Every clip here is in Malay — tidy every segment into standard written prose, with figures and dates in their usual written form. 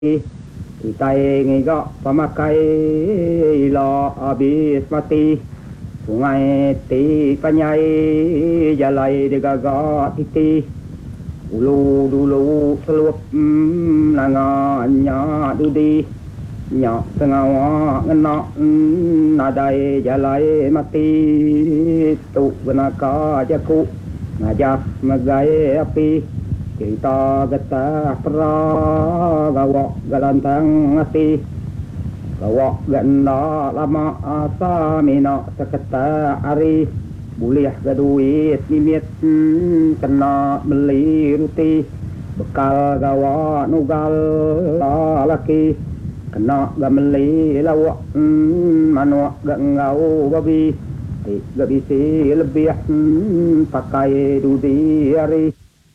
kita ingin pemakai lo habis mati sungai ti panyai jalai digagak titi ulu dulu selup nangannya dudi nyak sengawa ngenak nadai jalai mati tu benaka jaku ngajak megai api kita getah perah gawak galantang hati gawak ganda lama asa mina seketa hari boleh gaduit mimit kena beli ruti bekal gawak nugal laki kena gameli lawak manuak gangau babi gak bisi lebih pakai dudi hari.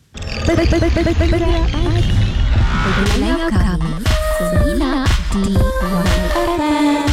Dengar kami Sejenak di YFM.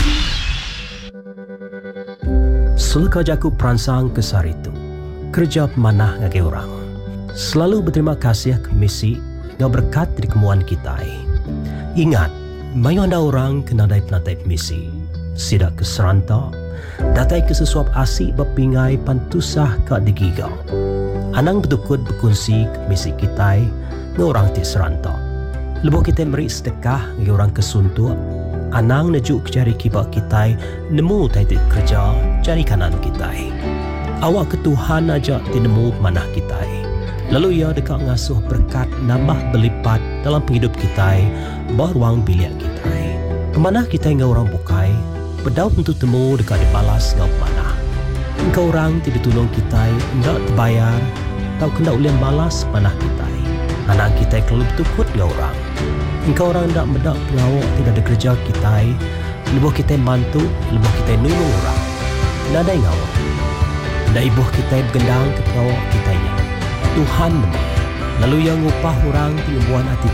Selaka jaku peransang kesar itu kerja pemanah ngake orang selalu berterima kasih ke misi ngau berkat di kemuan kita. Ingat mayu anda orang kena dai penatai misi sidak ke seranta datai ke sesuap asik berpingai pantusah ke digigau anang bertukut berkongsi ke misi kita ngau orang ti seranta lebuh kita beri sedekah ngau orang kesuntuk anang nejuk jari kibak kita nemu tai kerja jari kanan kita awak ke Tuhan aja tinemu manah kita lalu ia dekat ngasuh berkat nambah berlipat dalam penghidup kita baruang bilik kita pemanah kita ngau orang bukai bedau tentu temu dekat dibalas ngau pemanah engkau orang tidak tolong kita enggak terbayar tau kena ulian balas manah kita anak kita kalau bertukut ngau orang engkau orang tak medak pengawak tidak ada kerja kita lebuh kita mantu lebuh kita nulung orang nada ngawak nada ibuh kita bergendang ke pengawak kita Tuhan memang lalu yang upah orang tingubuan hati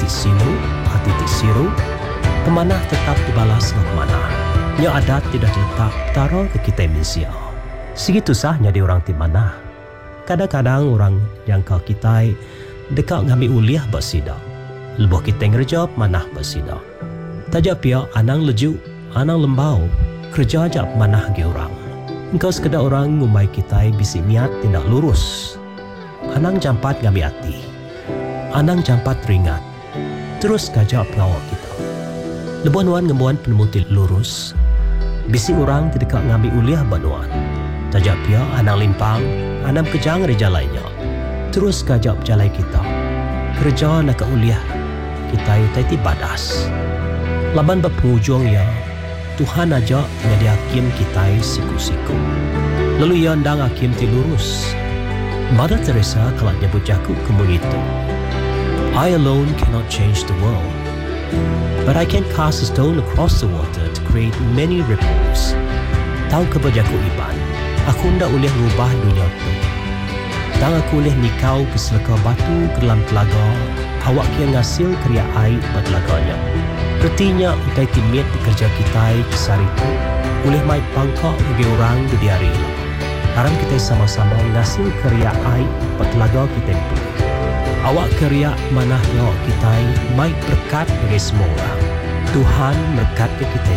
siru pemanah tetap dibalas ke pemanah yang adat tidak letak taruh ke kita manusia segitu sahnya di orang timanah kadang-kadang orang yang kau kita dekat ngambil uliah bersidak lebuh kita ngerja manah bersidak tajak pihak anang lejuk anang lembau kerja ajak manah ke orang engkau sekedar orang ngumai kita bisi niat tindak lurus anang jampat ngambil hati anang jampat ringat terus kajak pengawal kita lebuh nuan ngembuan penemuti lurus bisi orang tidak ngambil uliah banuan tajak pihak anang limpang anang kejang reja lainnya terus kajak jalai kita kerja nak uliah kita yutai badas laban berpenghujung ya Tuhan aja menjadi hakim kita siku-siku lalu ia ndang hakim ti lurus Mother Teresa kalau nyebut jaku kemun itu I alone cannot change the world but I can cast a stone across the water to create many ripples tahu kebajaku iban aku ndak boleh rubah dunia tu dan aku boleh nikau ke selaka batu ke dalam telaga awak yang ngasil kriya air pada telaganya artinya utai timit di kerja kita kesar itu boleh mai pangkak bagi orang di hari ini haram kita sama-sama ngasil kriya air pada telaga kita itu awak kriya manah yang kita mai berkat bagi semua orang Tuhan berkat ke kita